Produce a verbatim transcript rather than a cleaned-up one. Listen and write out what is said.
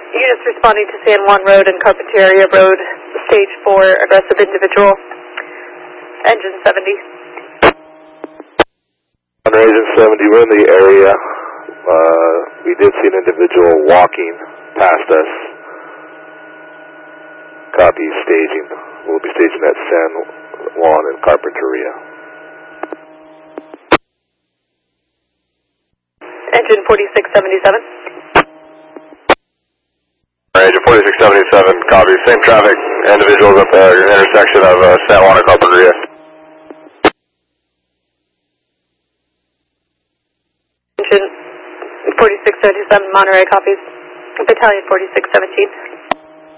Units responding to San Juan Road and Carpinteria Road, stage four, aggressive individual. Engine seventy. On Agent seventy, we're in the area. Uh, we did see an individual walking past us. Copy staging. We'll be staging at San Juan and Carpinteria. Engine forty-six seventy-seven. Agent forty-six seventy-seven, copy. Same traffic, individuals at the intersection of uh, San Juan and Carpinteria. Engine forty-six seventy-seven, Monterey copies. Battalion forty-six seventeen.